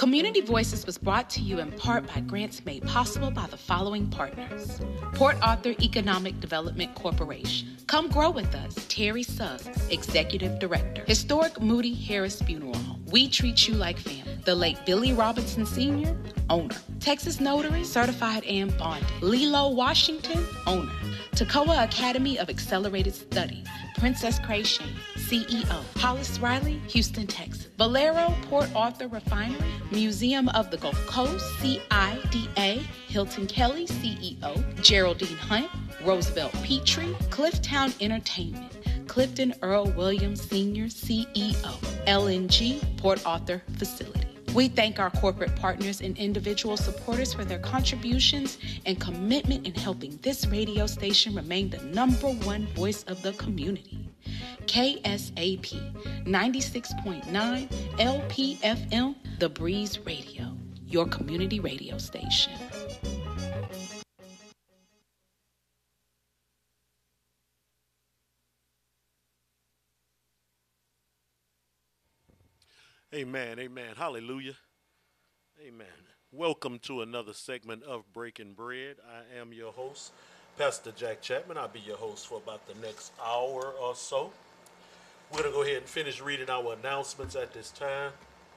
Community Voices was brought to you in part by grants made possible by the following partners. Port Arthur Economic Development Corporation. Come grow with us. Terry Suggs, Executive Director. Historic Moody Harris Funeral Home. We treat you like family. The late Billy Robinson Sr., owner. Texas Notary, certified and bonded. Lilo Washington, owner. Toccoa Academy of Accelerated Studies. Princess Creation, CEO. Hollis Riley, Houston, Texas. Valero, Port Arthur Refinery. Museum of the Gulf Coast, CIDA. Hilton Kelly, CEO. Geraldine Hunt, Roosevelt Petrie. Clifftown Entertainment. Clifton Earl Williams Sr., CEO. LNG, Port Arthur Facility. We thank our corporate partners and individual supporters for their contributions and commitment in helping this radio station remain the #1 voice of the community. KSAP 96.9 LPFM, The Breeze Radio, your community radio station. Amen, amen, hallelujah, amen. Welcome to another segment of Breaking Bread. I am your host, Pastor Jack Chapman. I'll be your host for about the next hour or so. We're going to go ahead and finish reading our announcements at this time.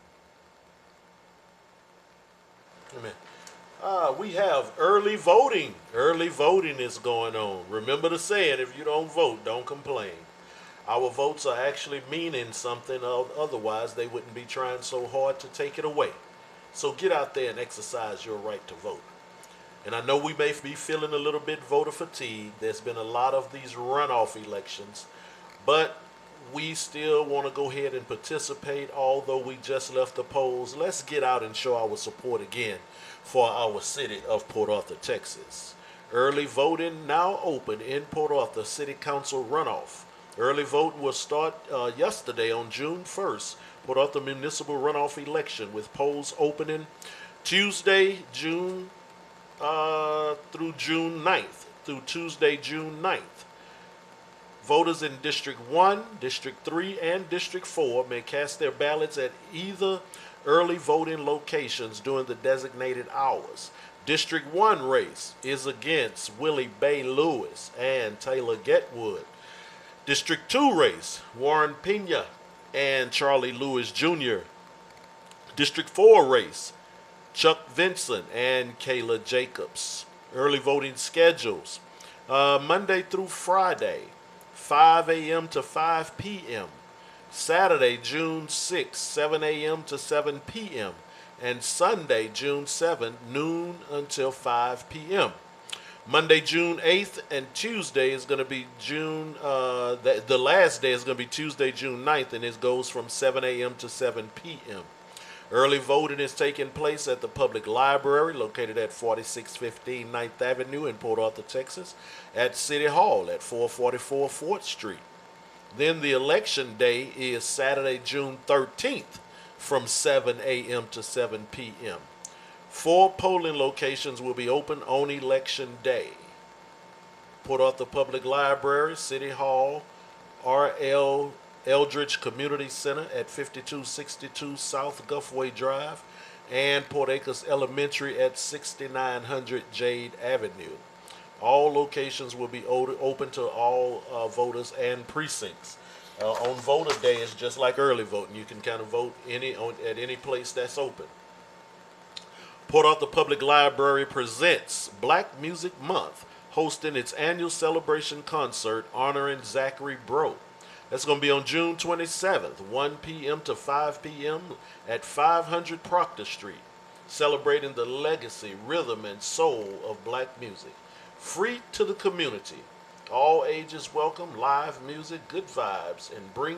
Amen. We have early voting. Early voting is going on. Remember the saying, if you don't vote, don't complain. Our votes are actually meaning something, otherwise they wouldn't be trying so hard to take it away. So get out there and exercise your right to vote. And I know we may be feeling a little bit voter fatigue. There's been a lot of these runoff elections, but we still want to go ahead and participate, although we just left the polls. Let's get out and show our support again for our city of Port Arthur, Texas. Early voting now open in Port Arthur City Council runoff. Early vote will start yesterday on June 1st, Port Arthur Municipal Runoff Election, with polls opening Tuesday, through June 9th, through Tuesday, June 9th. Voters in District 1, District 3, and District 4 may cast their ballots at either early voting locations during the designated hours. District 1 race is against Willie Bay Lewis and Taylor Getwood. District 2 race, Warren Pena and Charlie Lewis Jr. District 4 race, Chuck Vincent and Kayla Jacobs. Early voting schedules, Monday through Friday, 5 a.m. to 5 p.m. Saturday, June 6, 7 a.m. to 7 p.m. And Sunday, June 7, noon until 5 p.m. Monday, June 8th, and Tuesday is going to be the last day is going to be Tuesday, June 9th, and it goes from 7 a.m. to 7 p.m. Early voting is taking place at the Public Library, located at 4615 9th Avenue in Port Arthur, Texas, at City Hall at 444 4th Street. Then the election day is Saturday, June 13th, from 7 a.m. to 7 p.m. 4 polling locations will be open on Election Day. Port Arthur Public Library, City Hall, R.L. Eldridge Community Center at 5262 South Guffway Drive, and Port Acres Elementary at 6900 Jade Avenue. All locations will be open to all voters and precincts. On voter day, it's just like early voting. You can kind of vote at any place that's open. Port Arthur Public Library presents Black Music Month, hosting its annual celebration concert honoring Zachary Bro. That's going to be on June 27th, 1 p.m. to 5 p.m. at 500 Proctor Street, celebrating the legacy, rhythm, and soul of black music. Free to the community. All ages welcome, live music, good vibes, and bring